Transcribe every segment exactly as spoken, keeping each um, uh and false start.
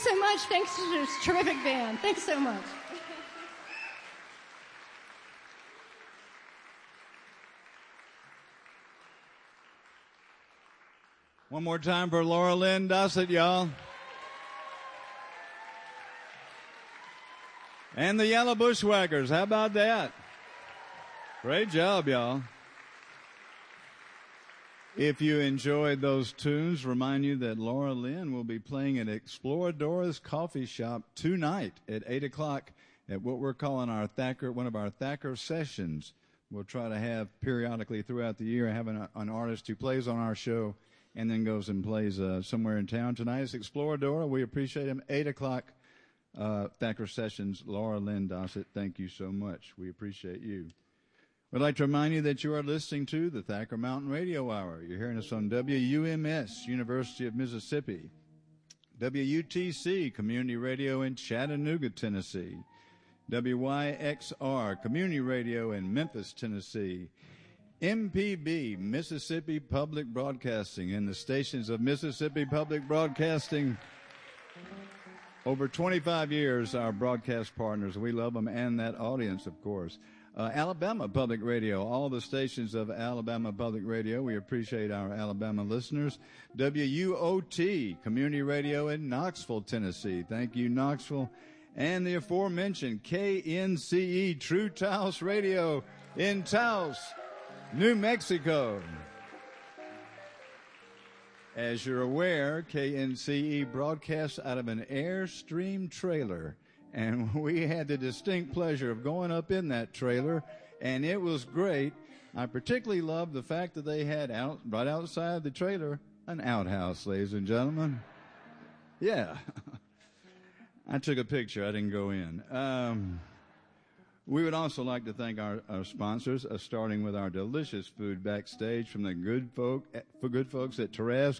so much. Thanks to this terrific band. Thanks so much. One more time for Laura Lynn Dossett, y'all. And the Yellow Bushwhackers. How about that? Great job, y'all. If you enjoyed those tunes, remind you that Laura Lynn will be playing at Exploradora's Coffee Shop tonight at eight o'clock at what we're calling our Thacker, one of our Thacker sessions. We'll try to have periodically throughout the year having a, an artist who plays on our show and then goes and plays uh, somewhere in town. Tonight is Exploradora. We appreciate him. eight o'clock, uh, Thacker Sessions. Laura Lynn Dossett, thank you so much. We appreciate you. We'd like to remind you that you are listening to the Thacker Mountain Radio Hour. You're hearing us on W U M S, University of Mississippi, W U T C, Community Radio in Chattanooga, Tennessee, W Y X R, Community Radio in Memphis, Tennessee, M P B, Mississippi Public Broadcasting, and the stations of Mississippi Public Broadcasting. Over twenty-five years, our broadcast partners. We love them, and that audience, of course. Uh, Alabama Public Radio, all the stations of Alabama Public Radio. We appreciate our Alabama listeners. W U O T, Community Radio in Knoxville, Tennessee. Thank you, Knoxville. And the aforementioned K N C E, True Taos Radio in Taos, New Mexico. As you're aware, K N C E broadcasts out of an Airstream trailer, and we had the distinct pleasure of going up in that trailer, and it was great. I particularly loved the fact that they had out right outside the trailer an outhouse, ladies and gentlemen. Yeah. I took a picture. I didn't go in. Um, we would also like to thank our, our sponsors, uh, starting with our delicious food backstage from the good folk, for good folks at Taras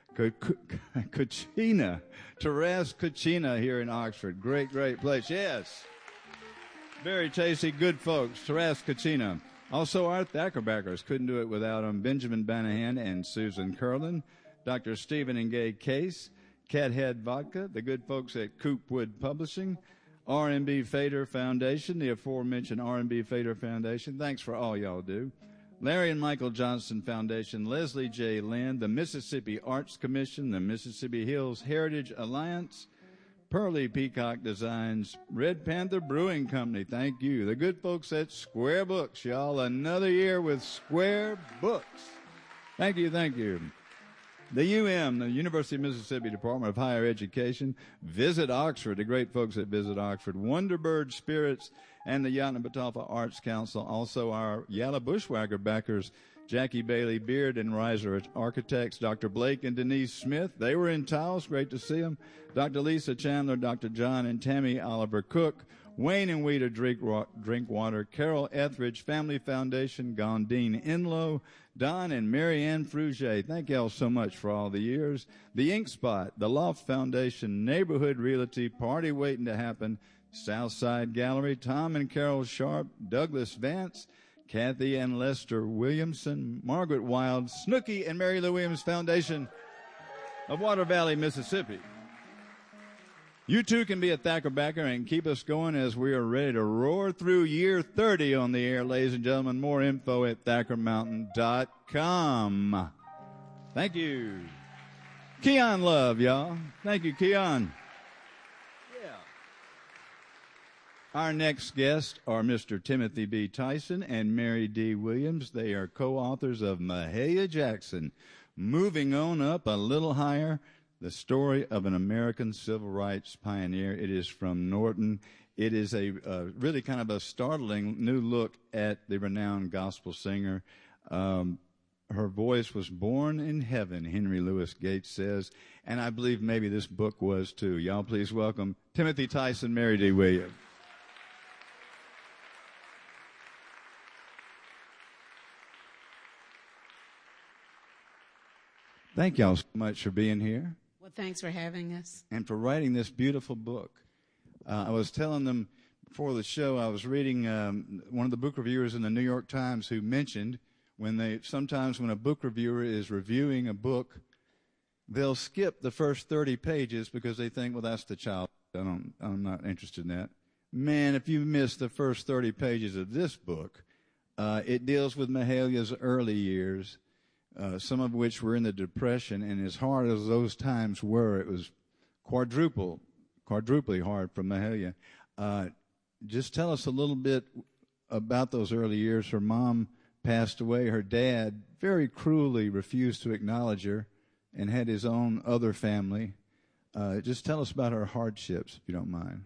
Cucina. Taras Cucina here in Oxford. Great, great place. Yes. Very tasty, good folks. Taras Cucina. Also, our Thackerbackers. Couldn't do it without them. Benjamin Banahan and Susan Curlin. Doctor Stephen and Gay Case. Cathead Vodka, the good folks at Coopwood Publishing, R and B Fader Foundation, the aforementioned R and B Fader Foundation. Thanks for all y'all do. Larry and Michael Johnson Foundation, Leslie J. Lynn, the Mississippi Arts Commission, the Mississippi Hills Heritage Alliance, Pearly Peacock Designs, Red Panther Brewing Company. Thank you. The good folks at Square Books, y'all. Another year with Square Books. Thank you, thank you. The U M, the University of Mississippi Department of Higher Education, Visit Oxford, the great folks at Visit Oxford, Wonderbird Spirits, and the Yatna-Batalfa Arts Council. Also our Yalla Bushwhacker backers, Jackie Bailey Beard and Reiser Architects, Doctor Blake and Denise Smith. They were in Taos. Great to see them. Doctor Lisa Chandler, Doctor John and Tammy Oliver Cook, Wayne and Weta Drink, Drinkwater, Carol Etheridge, Family Foundation, Gondine Enlow, Don and Marianne Fruget. Thank y'all so much for all the years. The Ink Spot, the Loft Foundation, Neighborhood Realty, Party Waiting to Happen, Southside Gallery, Tom and Carol Sharp, Douglas Vance, Kathy and Lester Williamson, Margaret Wild, Snooky and Mary Lou Williams Foundation of Water Valley, Mississippi. You too can be a Thackerbacker and keep us going as we are ready to roar through year thirty on the air, ladies and gentlemen. More info at thacker mountain dot com. Thank you. Keon Love, y'all. Thank you, Keon. Yeah. Our next guests are Mister Timothy B. Tyson and Mary D. Williams. They are co-authors of Mahalia Jackson, Moving On Up a Little Higher, the story of an American civil rights pioneer. It is from Norton. It is a uh, really kind of a startling new look at the renowned gospel singer. Um, her voice was born in heaven, Henry Louis Gates says, and I believe maybe this book was too. Y'all please welcome Timothy Tyson, Mary D. Williams. Thank y'all so much for being here. Well, thanks for having us. And for writing this beautiful book. Uh, I was telling them before the show, I was reading um, one of the book reviewers in the New York Times who mentioned when they sometimes when a book reviewer is reviewing a book, they'll skip the first thirty pages because they think, well, that's the child. I don't, I'm not interested in that. Man, if you miss the first thirty pages of this book, uh, it deals with Mahalia's early years, uh, some of which were in the Depression, and as hard as those times were, it was quadruple, quadruply hard for Mahalia. Uh, just tell us a little bit about those early years. Her mom passed away. Her dad very cruelly refused to acknowledge her and had his own other family. Uh, just tell us about her hardships, if you don't mind.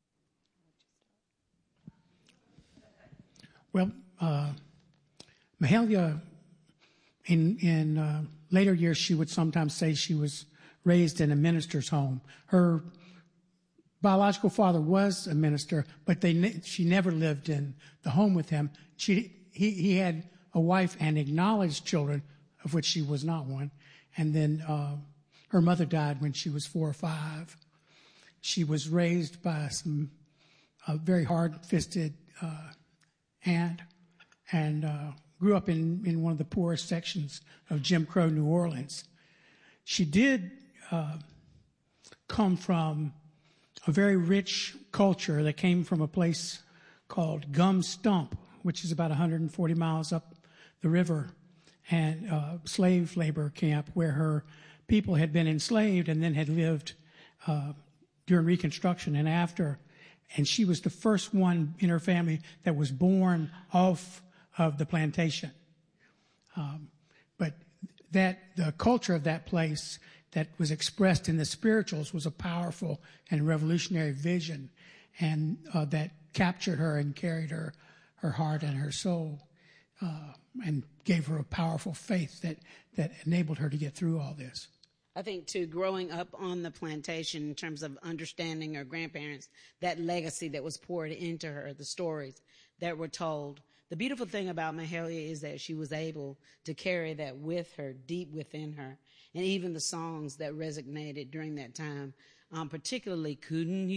Well, uh, Mahalia, in, in uh, later years, she would sometimes say she was raised in a minister's home. Her biological father was a minister, but they ne- she never lived in the home with him. She he, he had a wife and acknowledged children, of which she was not one. And then uh, her mother died when she was four or five. She was raised by some uh, very hard-fisted uh, aunt and uh, grew up in, in one of the poorest sections of Jim Crow New Orleans. She did uh, come from a very rich culture that came from a place called Gum Stump, which is about one hundred forty miles up the river, and uh, slave labor camp where her people had been enslaved and then had lived uh, during Reconstruction and after. And she was the first one in her family that was born off of the plantation. Um, but that the culture of that place that was expressed in the spirituals was a powerful and revolutionary vision, and uh, that captured her and carried her, her heart and her soul, uh, and gave her a powerful faith that, that enabled her to get through all this. I think, too, growing up on the plantation in terms of understanding her grandparents, that legacy that was poured into her, the stories that were told. The beautiful thing about Mahalia is that she was able to carry that with her, deep within her, and even the songs that resonated during that time, um, particularly Couldn't